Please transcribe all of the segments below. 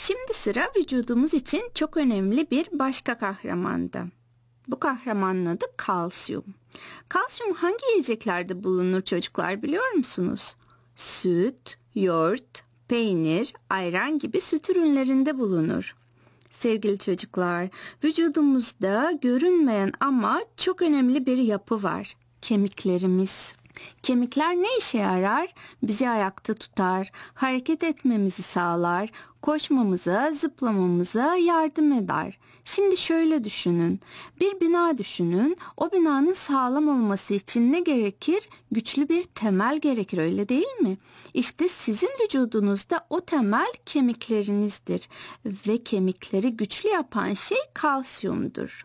Şimdi sıra vücudumuz için çok önemli bir başka kahramanda. Bu kahramanın adı kalsiyum. Kalsiyum hangi yiyeceklerde bulunur çocuklar biliyor musunuz? Süt, yoğurt, peynir, ayran gibi süt ürünlerinde bulunur. Sevgili çocuklar, vücudumuzda görünmeyen ama çok önemli bir yapı var. Kemiklerimiz. Kemikler ne işe yarar? Bizi ayakta tutar, hareket etmemizi sağlar, koşmamıza, zıplamamıza yardım eder. Şimdi şöyle düşünün. Bir bina düşünün. O binanın sağlam olması için ne gerekir? Güçlü bir temel gerekir, öyle değil mi? İşte sizin vücudunuzda o temel kemiklerinizdir ve kemikleri güçlü yapan şey kalsiyumdur.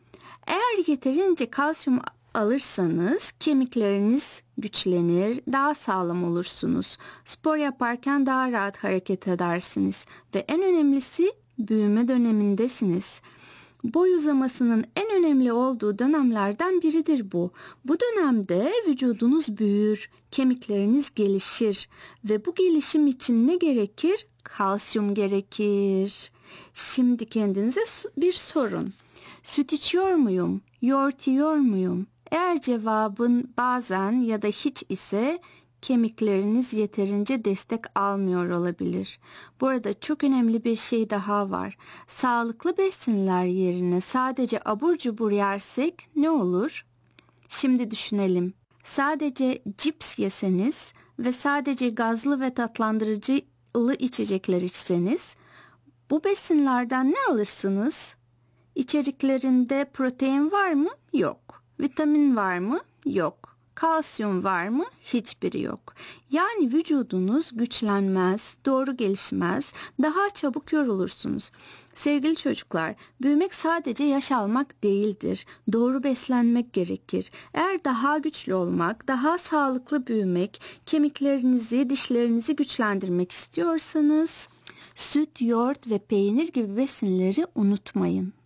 Eğer yeterince kalsiyum alırsanız kemikleriniz güçlenir, daha sağlam olursunuz. Spor yaparken daha rahat hareket edersiniz ve en önemlisi büyüme dönemindesiniz. Boy uzamasının en önemli olduğu dönemlerden biridir bu. Bu dönemde vücudunuz büyür, kemikleriniz gelişir ve bu gelişim için ne gerekir? Kalsiyum gerekir. Şimdi kendinize bir sorun. Süt içiyor muyum? Yoğurt yiyor muyum? Eğer cevabın bazen ya da hiç ise kemikleriniz yeterince destek almıyor olabilir. Bu arada çok önemli bir şey daha var. Sağlıklı besinler yerine sadece abur cubur yersek ne olur? Şimdi düşünelim. Sadece cips yeseniz ve sadece gazlı ve tatlandırıcılı içecekler içseniz bu besinlerden ne alırsınız? İçeriklerinde protein var mı? Yok. Vitamin var mı? Yok. Kalsiyum var mı? Hiçbiri yok. Yani vücudunuz güçlenmez, doğru gelişmez, daha çabuk yorulursunuz. Sevgili çocuklar, büyümek sadece yaş almak değildir. Doğru beslenmek gerekir. Eğer daha güçlü olmak, daha sağlıklı büyümek, kemiklerinizi, dişlerinizi güçlendirmek istiyorsanız süt, yoğurt ve peynir gibi besinleri unutmayın.